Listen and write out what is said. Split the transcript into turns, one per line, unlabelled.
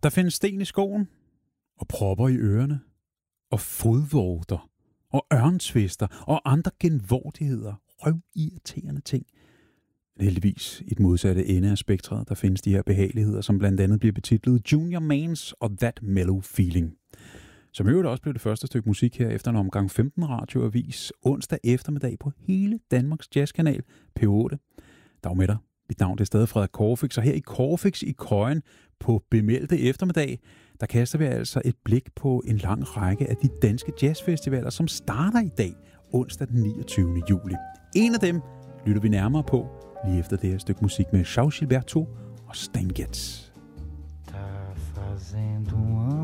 Der findes sten i skoven, og propper i ørerne, og fodvorter, og ørntvister, og andre genvordigheder, røvirriterende ting. Men heldigvis i den modsatte ende af spektret, der findes de her behageligheder, som blandt andet bliver betitlet Junior Mains og That Mellow Feeling. Som øvrigt også blev det første stykke musik her efter en omgang 15 radioavis onsdag eftermiddag på hele Danmarks jazzkanal P8. Dag med dig. Mit navn er stadig Frederik Corfix, og her i Corfix i Køjen på bemeldte eftermiddag, der kaster vi altså et blik på en lang række af de danske jazzfestivaler, som starter i dag, onsdag den 29. juli. En af dem lytter vi nærmere på lige efter det her stykke musik med Charles Gilberto og Stan Getz.
Tá fazendo